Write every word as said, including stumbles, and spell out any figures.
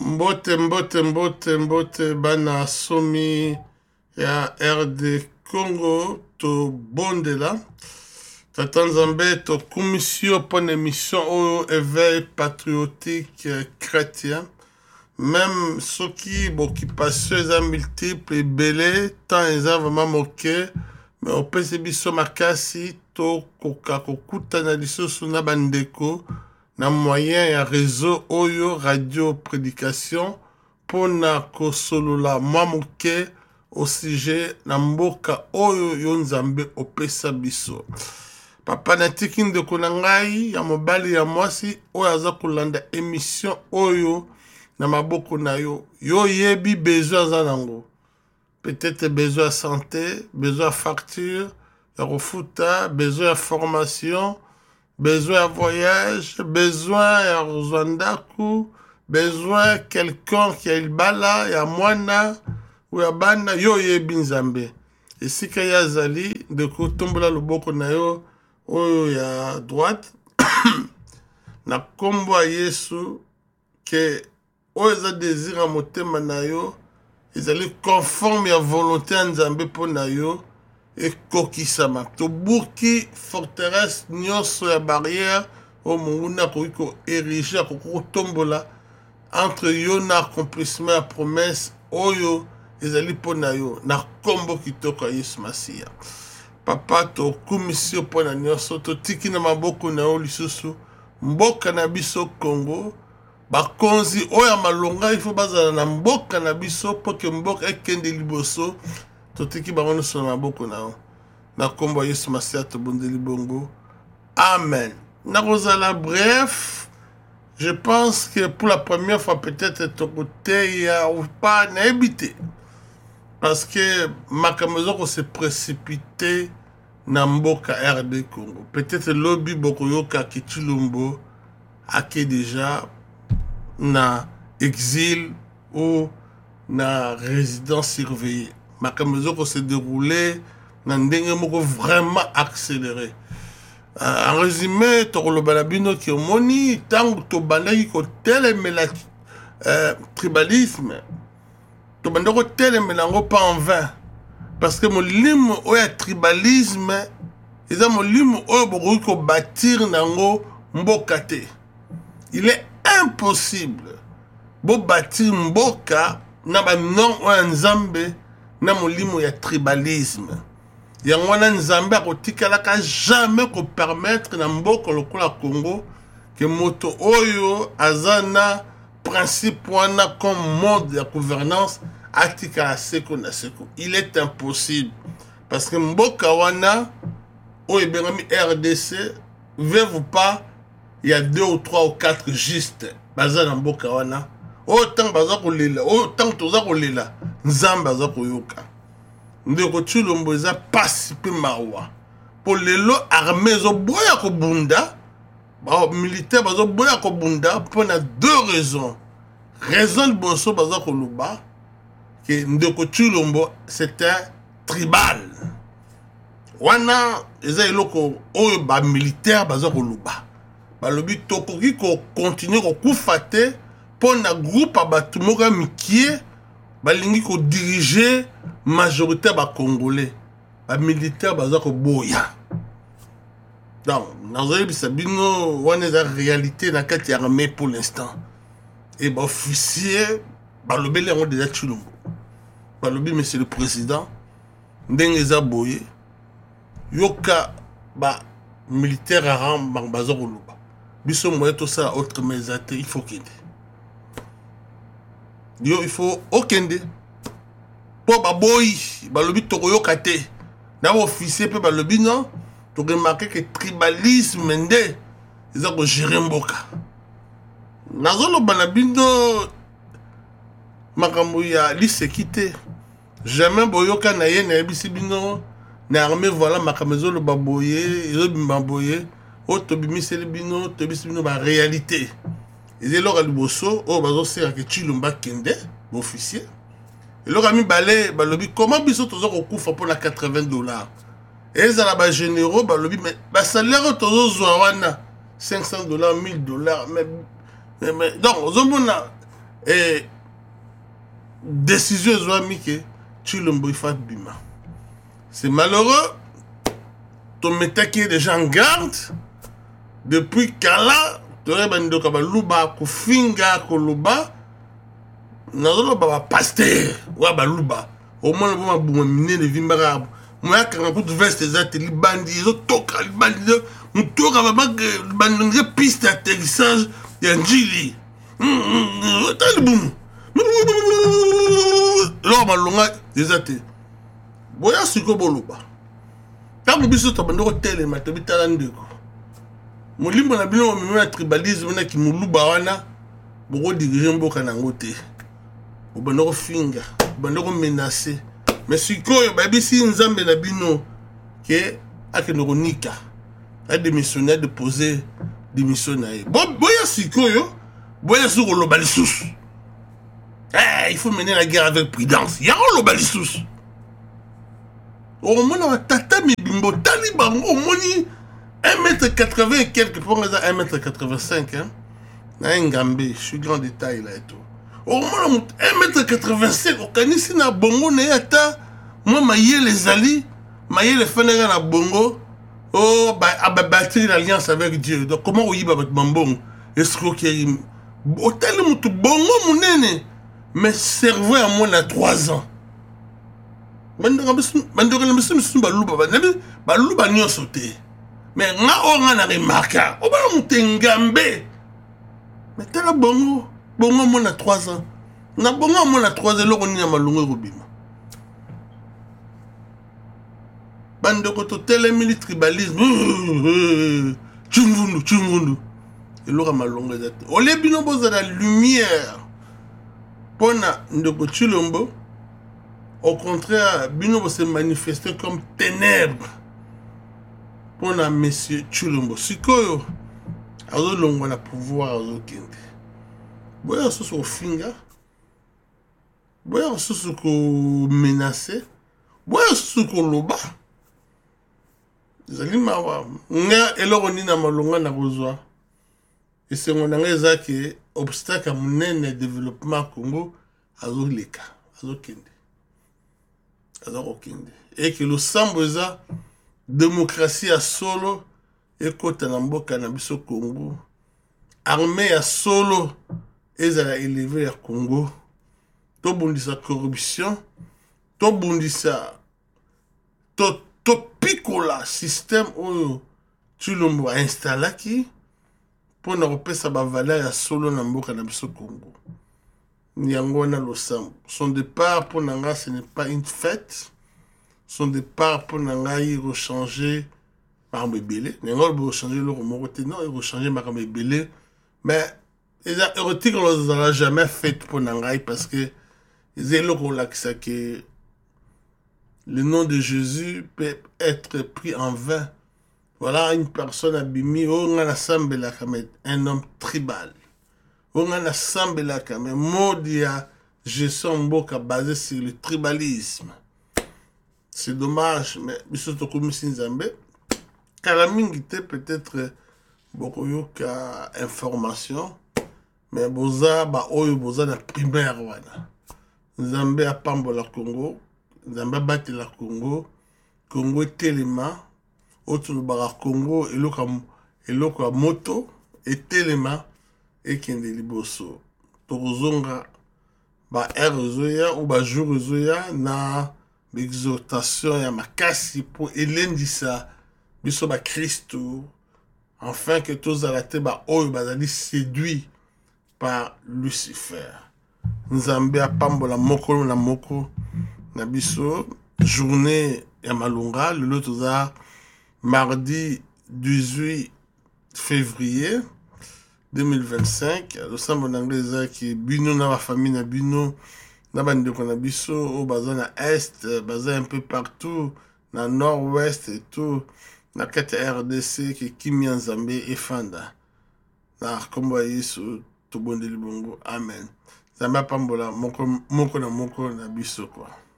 Mbote mbote mbote mbote bana somi ya R D Congo to bondela. Tata Nzambe to commission pour une émission au éveil patriotique chrétien. Même ceux qui bon qui passent les multiples et belé tant ils ont vraiment moqué mais on peut se biso makasi to koka kokuta na liso suna bandeko na moyen ya réseau oyo radio prédication pona kosolola mamuke au sujet na mboka oyo yo Nzambe opesa biso. Papa na tiki ndeko na ngai ya mobali ya mwasi oyo aza kolanda émission oyo na maboko na yo yo yebi besoin za nango. Peut-être besoin de santé, besoin de facture, de refuta, besoin de formation, besoin de voyage, besoin de Rwanda, besoin de quelqu'un qui a le bala, ya mwana, ou ya bana, yo yebi Nzambe. Et si kaya zali, de kotombola loboko na yo, oyo ya droite, na kombo a Yesu, ke oyo za désir a motema na yo, ils allaient conforme à la volonté de Nzambe pour nayo et kokisama. To burki forteresse nyonso ya barrière au munguna ko ériger ko tombola entre yo na accomplissement ya promesse oyo ils allaient pour nayo na kombo kitoko Yesu Masia. Papa to commission pour na nyonso to tiki na maboko na yo lisusu mboka na biso Congo. Bakonzi oya malonga il faut bazala na mboka na biso pour que mboka ekende liboso totiki bango so na maboko na o na kombo Yesu Masia to bondeli bongo. Amen. Na rozala bref, je pense que pour la première fois peut-être ton côté ya ou pas na habité parce que makamezo ko se précipiter na mboka R D Congo. Peut-être lobby boko yoka kitulumbo ake déjà na exil ou na résidence surveillée. Ma kamezoko se déroulé na ndenge moko vraiment accéléré. Euh, en résumé, tokolo balabino ki omoni tangu to bandaki ko telemela euh, tribalisme. To bandako telemela ngo pas en vain parce que molimo oya tribalisme eza molimo oyo bokoki ko bâtir nango mboka te. Il est impossible bo bâtir mboka na ba non wa Nzambe na molimo ya tribalisme. Yango na Nzambe akotikalaka jamais ko permettre na mboka lokola Congo que moto oyo azana principe wana comme mode de gouvernance atikala seko na seko. Il est impossible parce que mboka wana oyo bengami R D C veut ou pas il y a deux ou trois ou quatre justes baza na mboka wana autant baza kolela autant toza kolela Nzambe baza koyoka ndeko Tshilombo eza pasi pe mawa po lelo armée zo boya ko bunda ba militaire bazo boya ko bunda pour na deux raisons. Raison de boso baza ko luba que ndeko Tshilombo c'est un tribal wana eza eloko oyo ba militaire baza ko luba balobi tokoki ko continuer ko kufate pour na groupe abatu moka mikie balingi ko diriger majorité ba congolais ba militaire baza ko boya. Donc nazoyi bisabino wana za réalité na kati ya armée pour l'instant et ba officier balobi le déjà Tshilombo balobi monsieur le président ndenge za boye yoka ba militaire aram baza ko luba biso moye to ça autre mesate il faut kende yo il faut okende po baboyi balobi tokoyoka te na officier pe balobi non to remarquer que tribalisme nde eza ko gérer mboka nazolo bana bindo makambo ya lisekite jamais boyoka na ye na ebisi bino na armée voilà makamezo lo baboye yo bimbaboye auto bimiseli bino to bisi bino ba réalité ils leur liboso o bazo sera que Tshilombo kende officier et leur ami balé balobi comment biso tozo ko kufa pour la quatre-vingts dollars et ça la ba généraux balobi mais ba salaire tozo zwa wana cinq cents dollars mille dollars mais mais donc ozomona et décision ezwami ke Tshilombo ifa bima. C'est malheureux. Ton metaki déjà en garde depuis kala tore bandoka baluba kufinga koluba nazoloba ba pasteur wa baluba au moins ba buma mine de vimbara moi quand pour veste ezate libandi zo toka libandi mutoka ba bandi piste d'atterrissage ya njili talibum lo malonga ezate boya siko boluba tango biso to bandoko telema to bitala ndeko molimbo na bino mo na tribalisme na ki muluba wana boko diriger mboka nango te obandoko finga obandoko menacer mais sikoyo babisi nzambe na bino ke akendoko nika a démissionner de poser démission na ye bo boya sikoyo boya siko loba lisusu eh il faut mener la guerre avec prudence ya loba lisusu au moins tata mibimbo tali bango au moins un mètre quatre-vingts et quelques pour un mètre quatre-vingt-cinq hein na ngambe je suis grand détail là et tout au moins un mètre quatre-vingt-cinq okanisi na bongo na yata moi maye les ali maye les fenega na bongo oh bah ababatri l'alliance avec Dieu donc comment oyiba bat mambongo escroquerie hôtel mutu bongo munene mais cerveau à moins à trois ans bandora bisu bandora na bisu bisu baluba ba nabi baluba nyonso te mais nga o nga na remarka o ba mutengambe mais tala bongo bongo mon à trois ans na bongo mon à trois ans lo koni na malungu robima bandoko to tele militaire tribalisme chungundu chungundu et lo ka malungu ezate o le bino boza la lumière pona ndoko Tshilombo. Au contraire, Bino se manifester comme ténèbres pour la monsieur Tshilombo. Sikoyo, azo longo na pouvoir azo kende. Boya soso au finga, boya soso ko menacer, boya soso ko loba. Zali mawa, nga eloko ni na malonga na kozwa. Et c'est mon angeza qui obstacle à mon développement Congo azo leka, azo kende. Et que le samboza démocratie à solo et côté namboka na biso Congo armée à solo et ça a élevé à Congo to bundisa corruption to bundisa to to picola système où Tshilombo a installé qui pour na repesa ba valeur à solo na mboka na biso Congo. Nyangona Losam. Son départ pour Nanga, ce n'est pas une fête. Son départ pour Nanga, il va changer par Mébélé. Nanga, il va changer le remorté. Non, il va changer par Mébélé. Mais, les érotiques, on ne l'a jamais fait pour Nanga parce que ils ont le que le nom de Jésus peut être pris en vain. Voilà une personne abîmée, on a un homme tribal. On a assemblé là quand même modia gestion mboka basé sur le tribalisme. C'est dommage mais biso comme Nzambe kalamingi te peut-être beaucoup yoka information mais boza ba oyo boza na primaire wana. Nzambe a pambola Congo, Nzambe a battu la Congo, Congo telema autour bara Congo eloka eloka moto et telema et kende liboso tozonga ba erozoya ou ba jourzoya na l'exhortation ya makasi pour elendisa biso ba Christo afin que tous alate ba oyo bazali séduit par Lucifer. Nzambe apambola moko na moko na biso journée ya malunga le toza mardi dix-huit février deux mille vingt-cinq, le sambo n'anglais qui bino na ma famille na bino na bande ko na biso au bazin na est, bazin un peu partout na nord-ouest et tout na kati R D C qui Kimi Nzambe et Fanda na kombo Yesu to bondeli bongo amen. Zamba pambola moko moko na moko na biso quoi.